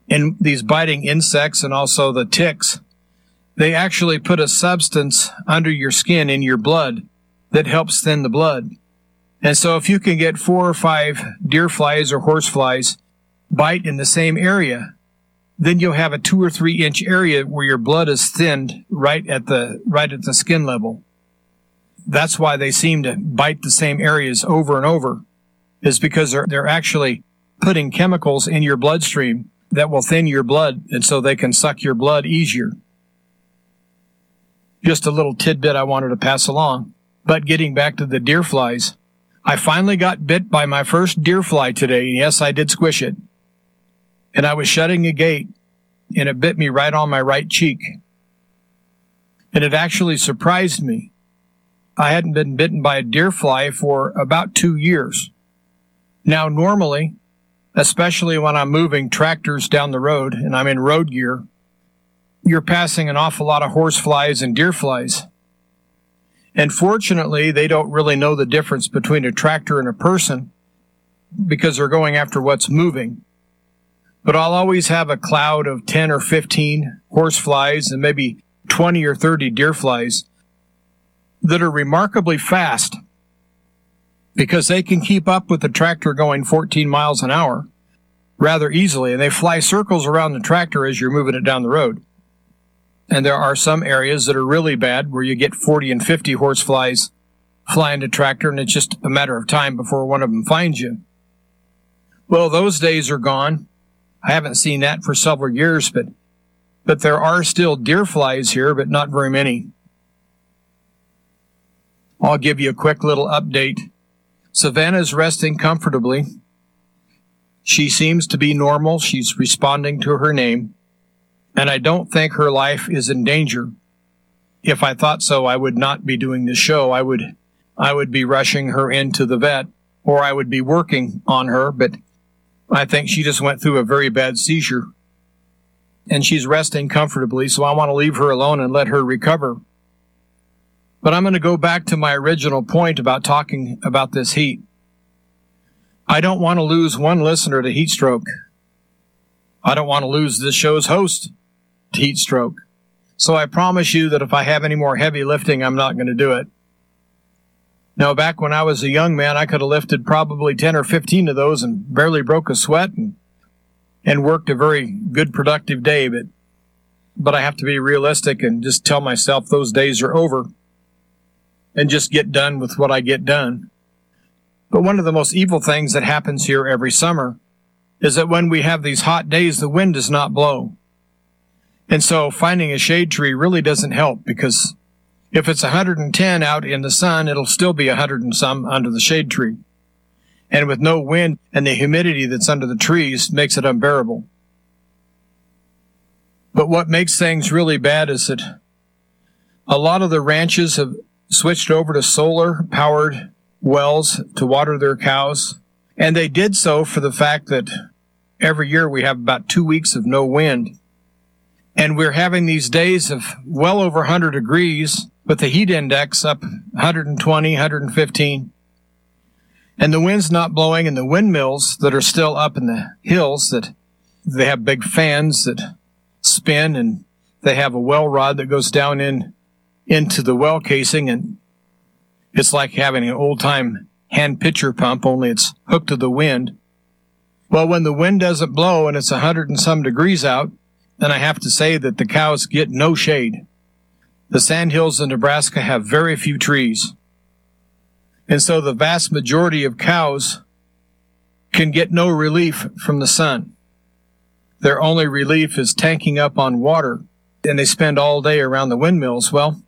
and these biting insects and also the ticks, they actually put a substance under your skin in your blood that helps thin the blood. And so if you can get 4 or 5 deer flies or horse flies bite in the same area, then you'll have a 2 or 3 inch area where your blood is thinned right at the skin level. That's why they seem to bite the same areas over and over, is because they're actually putting chemicals in your bloodstream that will thin your blood, and so they can suck your blood easier. Just a little tidbit I wanted to pass along. But getting back to the deer flies, I finally got bit by my first deer fly today. Yes, I did squish it. And I was shutting a gate, and it bit me right on my right cheek. And it actually surprised me. I hadn't been bitten by a deer fly for about 2 years. Now, normally, especially when I'm moving tractors down the road and I'm in road gear, you're passing an awful lot of horse flies and deer flies. And fortunately, they don't really know the difference between a tractor and a person because they're going after what's moving. But I'll always have a cloud of 10 or 15 horse flies and maybe 20 or 30 deer flies that are remarkably fast because they can keep up with the tractor going 14 miles an hour rather easily, and they fly circles around the tractor as you're moving it down the road. And there are some areas that are really bad where you get 40 and 50 horse flies flying the tractor, and it's just a matter of time before one of them finds you. Well, those days are gone. I haven't seen that for several years, but there are still deer flies here, but not very many. I'll give you a quick little update. Savannah's resting comfortably. She seems to be normal. She's responding to her name. And I don't think her life is in danger. If I thought so, I would not be doing this show. I would be rushing her into the vet, or I would be working on her, but I think she just went through a very bad seizure. And she's resting comfortably, so I want to leave her alone and let her recover. But I'm going to go back to my original point about talking about this heat. I don't want to lose one listener to heat stroke. I don't want to lose this show's host to heat stroke. So I promise you that if I have any more heavy lifting, I'm not going to do it. Now, back when I was a young man, I could have lifted probably 10 or 15 of those and barely broke a sweat and worked a very good, productive day. But I have to be realistic and just tell myself those days are over and just get done with what I get done. But one of the most evil things that happens here every summer is that when we have these hot days, the wind does not blow. And so finding a shade tree really doesn't help, because if it's 110 out in the sun, it'll still be 100 and some under the shade tree. And with no wind and the humidity that's under the trees makes it unbearable. But what makes things really bad is that a lot of the ranches have switched over to solar-powered wells to water their cows. And they did so for the fact that every year we have about 2 weeks of no wind. And we're having these days of well over 100 degrees with the heat index up 120, 115. And the wind's not blowing, and the windmills that are still up in the hills, that they have big fans that spin, and they have a well rod that goes down into the well casing, and it's like having an old-time hand pitcher pump, only it's hooked to the wind. Well, when the wind doesn't blow and it's 100 and some degrees out, then I have to say that the cows get no shade. The sandhills in Nebraska have very few trees. And so the vast majority of cows can get no relief from the sun. Their only relief is tanking up on water, and they spend all day around the windmills. Well,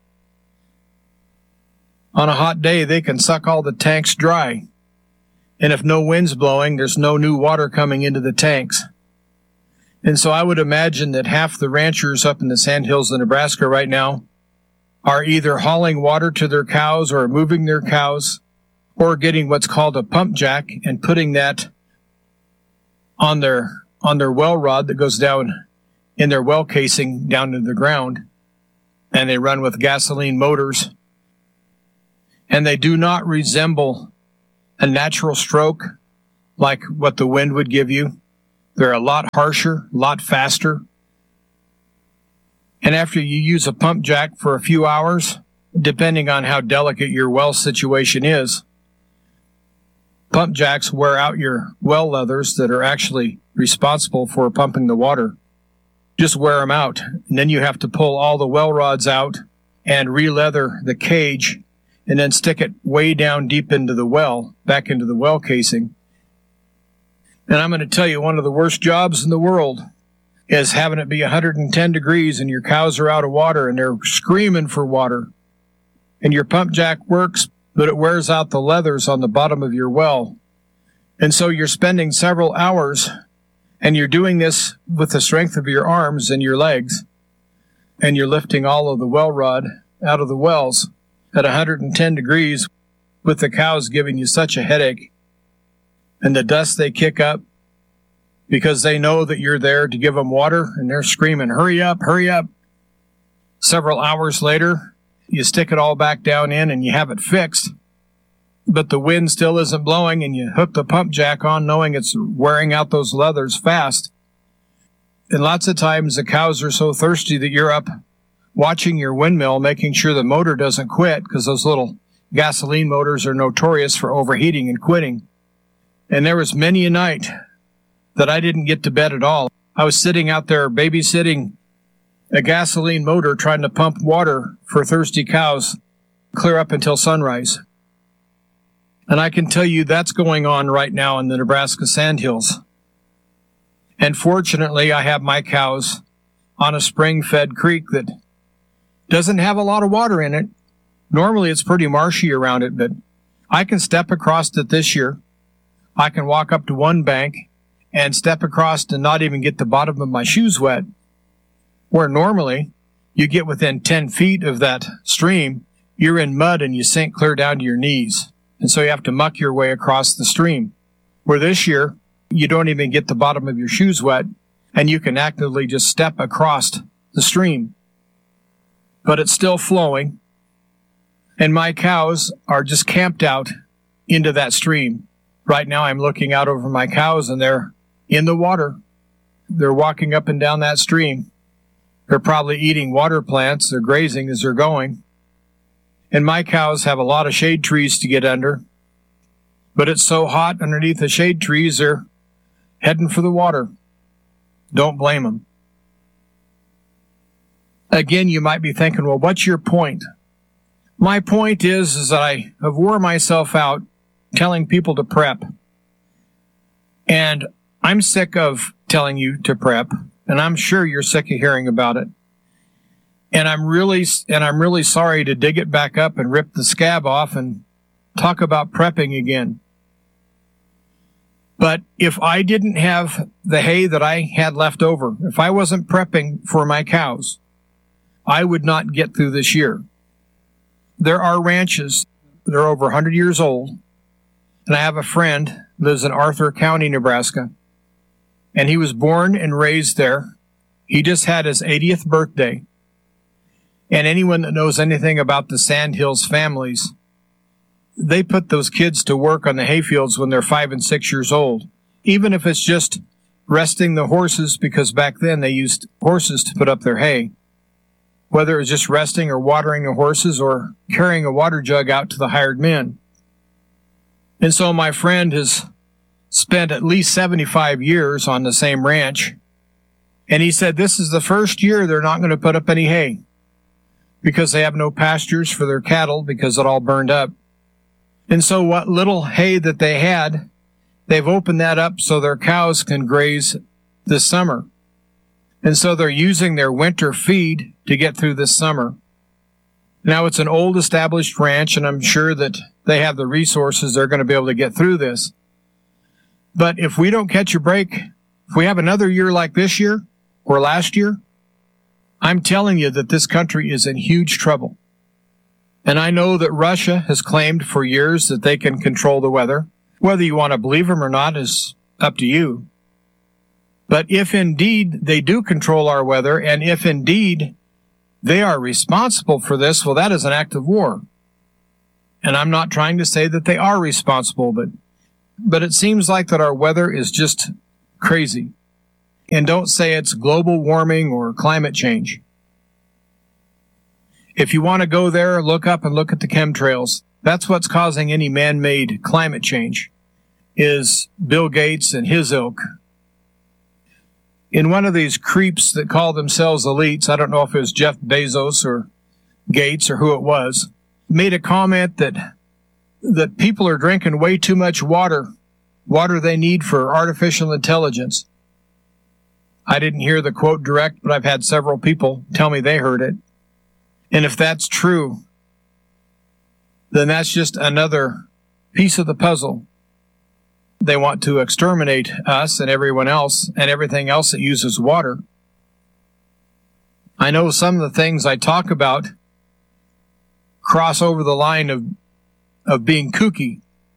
on a hot day, they can suck all the tanks dry. And if no wind's blowing, there's no new water coming into the tanks. And so I would imagine that half the ranchers up in the sandhills of Nebraska right now are either hauling water to their cows or moving their cows or getting what's called a pump jack and putting that on their well rod that goes down in their well casing down to the ground. And they run with gasoline motors. And they do not resemble a natural stroke like what the wind would give you. They're a lot harsher, a lot faster. And after you use a pump jack for a few hours, depending on how delicate your well situation is, pump jacks wear out your well leathers that are actually responsible for pumping the water. Just wear them out. And then you have to pull all the well rods out and re-leather the cage and then stick it way down deep into the well, back into the well casing. And I'm going to tell you, one of the worst jobs in the world is having it be 110 degrees and your cows are out of water and they're screaming for water. And your pump jack works, but it wears out the leathers on the bottom of your well. And so you're spending several hours, and you're doing this with the strength of your arms and your legs, and you're lifting all of the well rod out of the wells at 110 degrees with the cows giving you such a headache. And the dust they kick up because they know that you're there to give them water, and they're screaming, hurry up, hurry up. Several hours later, you stick it all back down in and you have it fixed, but the wind still isn't blowing, and you hook the pump jack on knowing it's wearing out those leathers fast. And lots of times the cows are so thirsty that you're up watching your windmill, making sure the motor doesn't quit, because those little gasoline motors are notorious for overheating and quitting. And there was many a night that I didn't get to bed at all. I was sitting out there babysitting a gasoline motor trying to pump water for thirsty cows clear up until sunrise. And I can tell you that's going on right now in the Nebraska Sandhills. And fortunately, I have my cows on a spring-fed creek that doesn't have a lot of water in it. Normally, it's pretty marshy around it, but I can step across it this year. I can walk up to one bank and step across and not even get the bottom of my shoes wet. Where normally, you get within 10 feet of that stream, you're in mud and you sink clear down to your knees. And so you have to muck your way across the stream. Where this year, you don't even get the bottom of your shoes wet, and you can actively just step across the stream. But it's still flowing, and my cows are just camped out into that stream. Right now I'm looking out over my cows, and they're in the water. They're walking up and down that stream. They're probably eating water plants. They're grazing as they're going. And my cows have a lot of shade trees to get under. But it's so hot underneath the shade trees, they're heading for the water. Don't blame them. Again, you might be thinking, well, what's your point? My point is that I have wore myself out telling people to prep. And I'm sick of telling you to prep, and I'm sure you're sick of hearing about it. And I'm really sorry to dig it back up and rip the scab off and talk about prepping again. But if I didn't have the hay that I had left over, if I wasn't prepping for my cows, I would not get through this year. There are ranches that are over 100 years old, and I have a friend who lives in Arthur County, Nebraska, and he was born and raised there. He just had his 80th birthday. And anyone that knows anything about the Sandhills families, they put those kids to work on the hayfields when they're 5 and 6 years old, even if it's just resting the horses, because back then they used horses to put up their hay. Whether it was just resting or watering the horses or carrying a water jug out to the hired men. And so my friend has spent at least 75 years on the same ranch. And he said this is the first year they're not going to put up any hay because they have no pastures for their cattle because it all burned up. And so what little hay that they had, they've opened that up so their cows can graze this summer. And so they're using their winter feed to get through this summer. Now, it's an old established ranch, and I'm sure that they have the resources they're going to be able to get through this. But if we don't catch a break, if we have another year like this year or last year, I'm telling you that this country is in huge trouble. And I know that Russia has claimed for years that they can control the weather. Whether you want to believe them or not is up to you. But if indeed they do control our weather, and if indeed they are responsible for this, well, that is an act of war. And I'm not trying to say that they are responsible, but it seems like that our weather is just crazy. And don't say it's global warming or climate change. If you want to go there, look up and look at the chemtrails. That's what's causing any man-made climate change, is Bill Gates and his ilk. In one of these creeps that call themselves elites, I don't know if it was Jeff Bezos or Gates or who it was, made a comment that people are drinking way too much water they need for artificial intelligence. I didn't hear the quote direct, but I've had several people tell me they heard it. And if that's true, then that's just another piece of the puzzle. They want to exterminate us and everyone else and everything else that uses water. I know some of the things I talk about cross over the line of being kooky,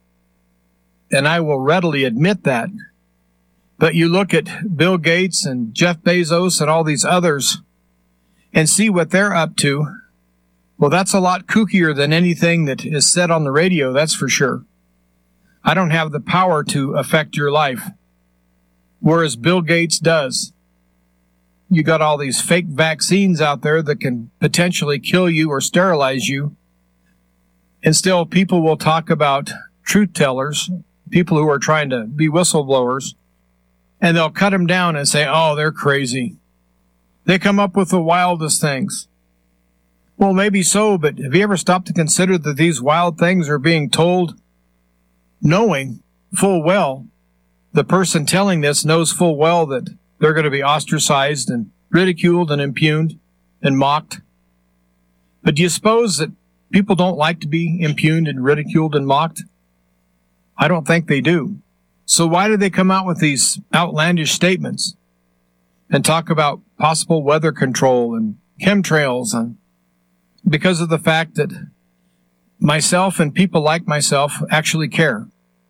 and I will readily admit that. But you look at Bill Gates and Jeff Bezos and all these others and see what they're up to. Well, that's a lot kookier than anything that is said on the radio, that's for sure. I don't have the power to affect your life, whereas Bill Gates does. You got all these fake vaccines out there that can potentially kill you or sterilize you. And still, people will talk about truth tellers, people who are trying to be whistleblowers, and they'll cut them down and say, oh, they're crazy. They come up with the wildest things. Well, maybe so, but have you ever stopped to consider that these wild things are being told knowing full well, the person telling this knows full well that they're going to be ostracized and ridiculed and impugned and mocked? But do you suppose that people don't like to be impugned and ridiculed and mocked? I don't think they do. So why do they come out with these outlandish statements and talk about possible weather control and chemtrails? And because of the fact that myself and people like myself actually care.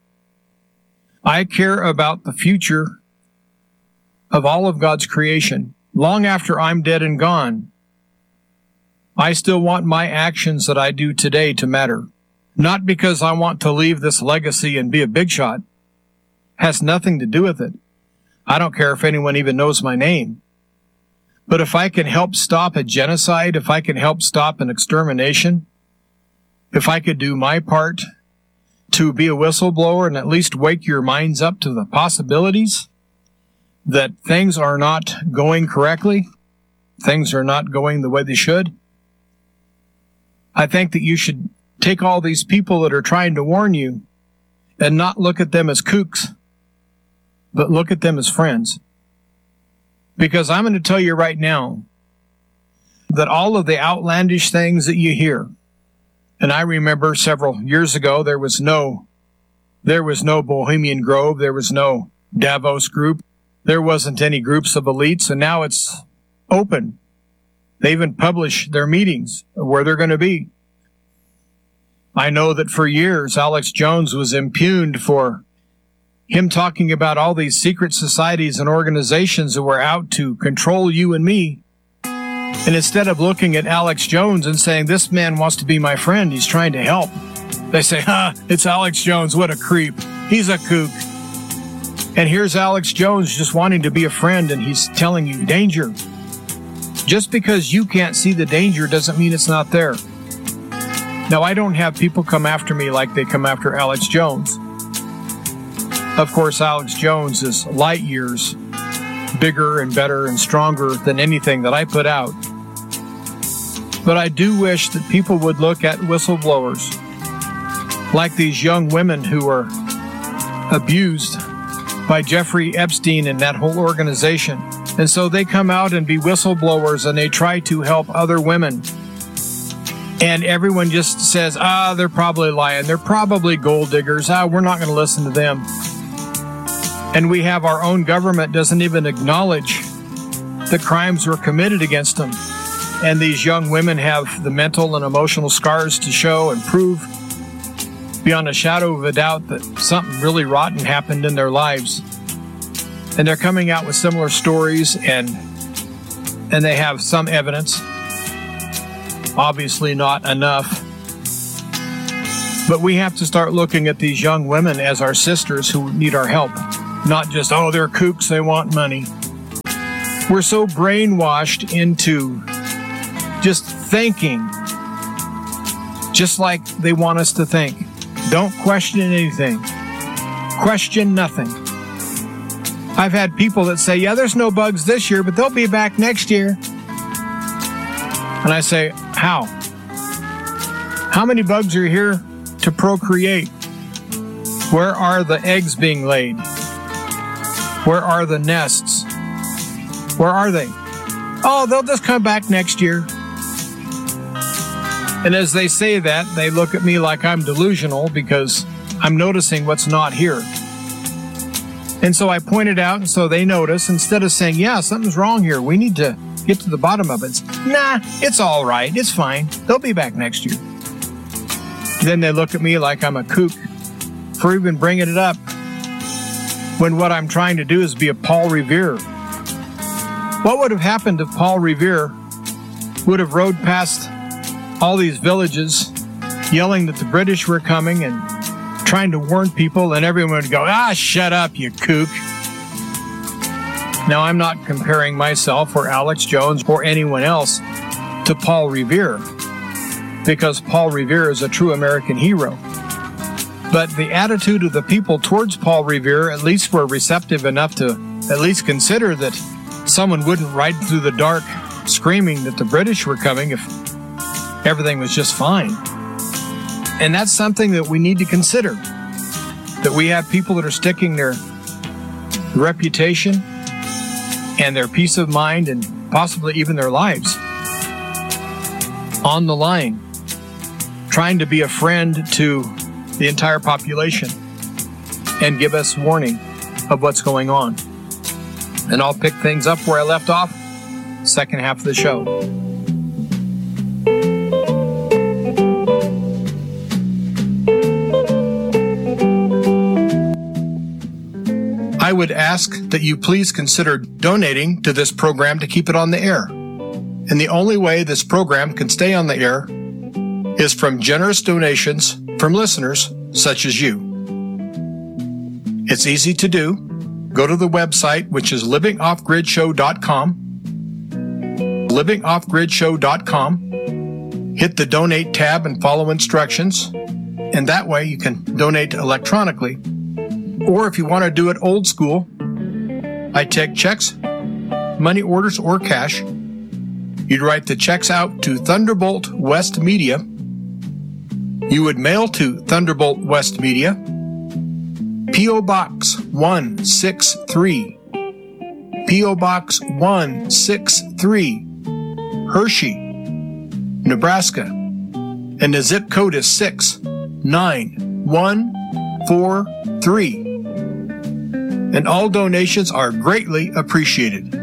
I care about the future of all of God's creation. Long after I'm dead and gone, I still want my actions that I do today to matter. Not because I want to leave this legacy and be a big shot. Has nothing to do with it. I don't care if anyone even knows my name. But if I can help stop a genocide, if I can help stop an extermination, if I could do my part to be a whistleblower and at least wake your minds up to the possibilities that things are not going correctly, things are not going the way they should, I think that you should take all these people that are trying to warn you and not look at them as kooks, but look at them as friends. Because I'm going to tell you right now that all of the outlandish things that you hear, and I remember several years ago there was no Bohemian Grove, there was no Davos group, there wasn't any groups of elites, and now it's open. They even publish their meetings, where they're going to be. I know that for years Alex Jones was impugned for him talking about all these secret societies and organizations that were out to control you and me. And instead of looking at Alex Jones and saying, this man wants to be my friend, he's trying to help, they say, it's Alex Jones, what a creep. He's a kook. And here's Alex Jones just wanting to be a friend, and he's telling you danger. Just because you can't see the danger doesn't mean it's not there. Now, I don't have people come after me like they come after Alex Jones. Of course, Alex Jones is light years bigger and better and stronger than anything that I put out. But I do wish that people would look at whistleblowers like these young women who were abused by Jeffrey Epstein and that whole organization. And so they come out and be whistleblowers and they try to help other women. And everyone just says, they're probably lying. They're probably gold diggers. We're not going to listen to them. And we have our own government doesn't even acknowledge the crimes were committed against them. And these young women have the mental and emotional scars to show and prove beyond a shadow of a doubt that something really rotten happened in their lives. And they're coming out with similar stories, and they have some evidence. Obviously not enough. But we have to start looking at these young women as our sisters who need our help. Not just, they're kooks, they want money. We're so brainwashed into just thinking just like they want us to think. Don't question anything. Question nothing. I've had people that say, yeah, there's no bugs this year, but they'll be back next year. And I say, how? How many bugs are here to procreate? Where are the eggs being laid? Where are the nests? Where are they? Oh, they'll just come back next year. And as they say that, they look at me like I'm delusional because I'm noticing what's not here. And so I point it out, and so they notice. Instead of saying, yeah, something's wrong here, we need to get to the bottom of it. Nah, it's all right. It's fine. They'll be back next year. Then they look at me like I'm a kook for even bringing it up when what I'm trying to do is be a Paul Revere. What would have happened if Paul Revere would have rode past all these villages yelling that the British were coming and trying to warn people, and everyone would go, shut up, you kook. Now, I'm not comparing myself or Alex Jones or anyone else to Paul Revere, because Paul Revere is a true American hero. But the attitude of the people towards Paul Revere at least were receptive enough to at least consider that someone wouldn't ride through the dark screaming that the British were coming if everything was just fine. And that's something that we need to consider, that we have people that are sticking their reputation and their peace of mind and possibly even their lives on the line, trying to be a friend to the entire population and give us warning of what's going on. And I'll pick things up where I left off, second half of the show. I would ask that you please consider donating to this program to keep it on the air. And the only way this program can stay on the air is from generous donations from listeners such as you. It's easy to do. Go to the website, which is livingoffgridshow.com. livingoffgridshow.com. Hit the donate tab and follow instructions. And that way you can donate electronically. Or if you want to do it old school, I take checks, money orders, or cash. You'd write the checks out to Thunderbolt West Media. You would mail to Thunderbolt West Media, P.O. Box 163, P.O. Box 163, Hershey, Nebraska, and the zip code is 69143. And all donations are greatly appreciated.